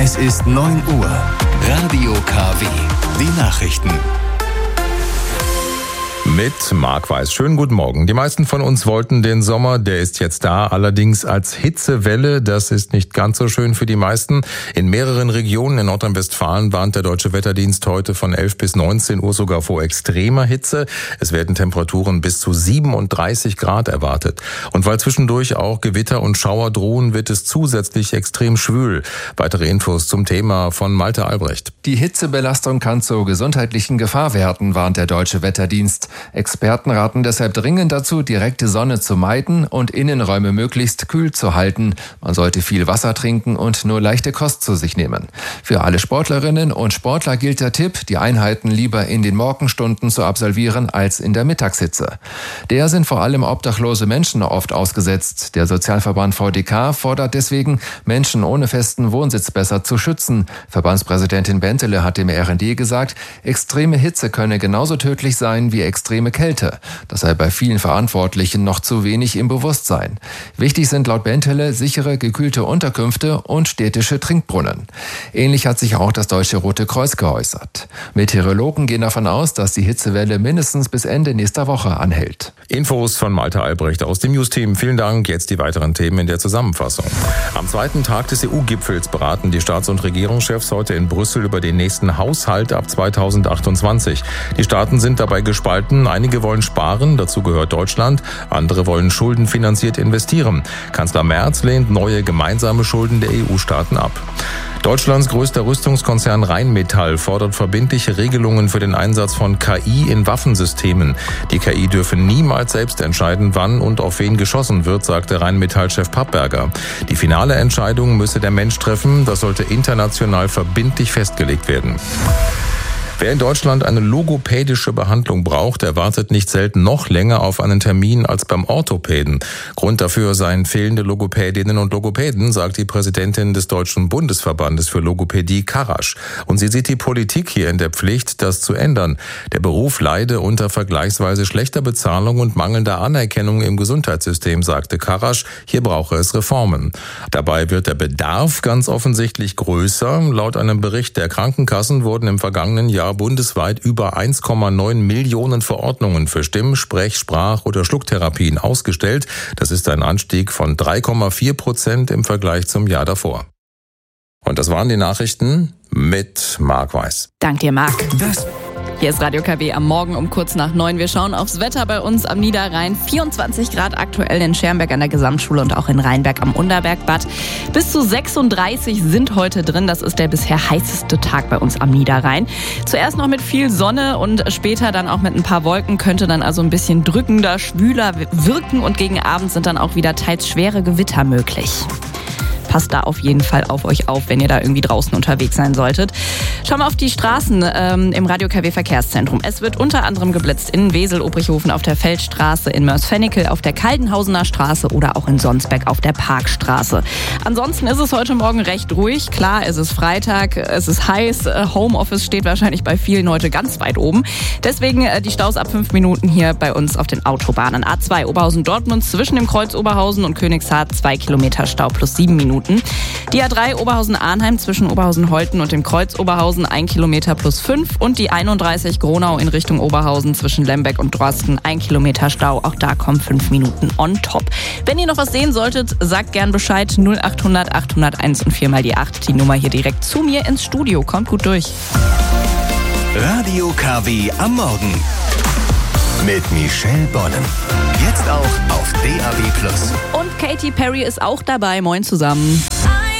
Es ist 9 Uhr. Radio KW. Die Nachrichten. Mit Marc Weiß. Schönen guten Morgen. Die meisten von uns wollten den Sommer, der ist jetzt da, allerdings als Hitzewelle. Das ist nicht ganz so schön für die meisten. In mehreren Regionen in Nordrhein-Westfalen warnt der Deutsche Wetterdienst heute von 11 bis 19 Uhr sogar vor extremer Hitze. Es werden Temperaturen bis zu 37 Grad erwartet. Und weil zwischendurch auch Gewitter und Schauer drohen, wird es zusätzlich extrem schwül. Weitere Infos zum Thema von Malte Albrecht. Die Hitzebelastung kann zur gesundheitlichen Gefahr werden, warnt der Deutsche Wetterdienst. Experten raten deshalb dringend dazu, direkte Sonne zu meiden und Innenräume möglichst kühl zu halten. Man sollte viel Wasser trinken und nur leichte Kost zu sich nehmen. Für alle Sportlerinnen und Sportler gilt der Tipp, die Einheiten lieber in den Morgenstunden zu absolvieren als in der Mittagshitze. Der sind vor allem obdachlose Menschen oft ausgesetzt. Der Sozialverband VDK fordert deswegen, Menschen ohne festen Wohnsitz besser zu schützen. Verbandspräsidentin Bentele hat dem RND gesagt, extreme Hitze könne genauso tödlich sein wie extreme Kälte. Das sei bei vielen Verantwortlichen noch zu wenig im Bewusstsein. Wichtig sind laut Bentele sichere, gekühlte Unterkünfte und städtische Trinkbrunnen. Ähnlich hat sich auch das Deutsche Rote Kreuz geäußert. Meteorologen gehen davon aus, dass die Hitzewelle mindestens bis Ende nächster Woche anhält. Infos von Malte Albrecht aus dem News-Team. Vielen Dank. Jetzt die weiteren Themen in der Zusammenfassung. Am zweiten Tag des EU-Gipfels beraten die Staats- und Regierungschefs heute in Brüssel über den nächsten Haushalt ab 2028. Die Staaten sind dabei gespalten. Einige wollen sparen, dazu gehört Deutschland. Andere wollen schuldenfinanziert investieren. Kanzler Merz lehnt neue gemeinsame Schulden der EU-Staaten ab. Deutschlands größter Rüstungskonzern Rheinmetall fordert verbindliche Regelungen für den Einsatz von KI in Waffensystemen. Die KI dürfe niemals selbst entscheiden, wann und auf wen geschossen wird, sagte Rheinmetall-Chef Pappberger. Die finale Entscheidung müsse der Mensch treffen, das sollte international verbindlich festgelegt werden. Wer in Deutschland eine logopädische Behandlung braucht, erwartet nicht selten noch länger auf einen Termin als beim Orthopäden. Grund dafür seien fehlende Logopädinnen und Logopäden, sagt die Präsidentin des Deutschen Bundesverbandes für Logopädie, Karasch. Und sie sieht die Politik hier in der Pflicht, das zu ändern. Der Beruf leide unter vergleichsweise schlechter Bezahlung und mangelnder Anerkennung im Gesundheitssystem, sagte Karasch. Hier brauche es Reformen. Dabei wird der Bedarf ganz offensichtlich größer. Laut einem Bericht der Krankenkassen wurden im vergangenen Jahr bundesweit über 1,9 Millionen Verordnungen für Stimm-, Sprech-, Sprach- oder Schlucktherapien ausgestellt. Das ist ein Anstieg von 3,4% im Vergleich zum Jahr davor. Und das waren die Nachrichten mit Marc Weiß. Dank dir, Marc. Hier ist Radio KW am Morgen um kurz nach 9. Wir schauen aufs Wetter bei uns am Niederrhein. 24 Grad aktuell in Schermberg an der Gesamtschule und auch in Rheinberg am Unterbergbad. Bis zu 36 sind heute drin. Das ist der bisher heißeste Tag bei uns am Niederrhein. Zuerst noch mit viel Sonne und später dann auch mit ein paar Wolken. Könnte dann also ein bisschen drückender, schwüler wirken. Und gegen Abend sind dann auch wieder teils schwere Gewitter möglich. Passt da auf jeden Fall auf euch auf, wenn ihr da irgendwie draußen unterwegs sein solltet. Schauen wir auf die Straßen im Radio KW Verkehrszentrum. Es wird unter anderem geblitzt in Wesel, Obrichhofen auf der Feldstraße, in Mörs-Fennikel auf der Kaldenhausener Straße oder auch in Sonsbeck auf der Parkstraße. Ansonsten ist es heute Morgen recht ruhig. Klar, es ist Freitag, es ist heiß. Homeoffice steht wahrscheinlich bei vielen heute ganz weit oben. Deswegen die Staus ab 5 Minuten hier bei uns auf den Autobahnen. A2 Oberhausen-Dortmund zwischen dem Kreuz Oberhausen und Königshardt 2 Kilometer Stau plus 7 Minuten. Die A3 Oberhausen-Arnheim zwischen Oberhausen-Holten und dem Kreuz Oberhausen 1 Kilometer plus 5 und die 31 Gronau in Richtung Oberhausen zwischen Lembeck und Drosten 1 Kilometer Stau. Auch da kommen 5 Minuten on top. Wenn ihr noch was sehen solltet, sagt gern Bescheid. 0800 801 und 4 mal die 8. Die Nummer hier direkt zu mir ins Studio. Kommt gut durch. Radio KW am Morgen. Mit Michelle Bonnen. Jetzt auch auf DAB+. Und Katy Perry ist auch dabei. Moin zusammen.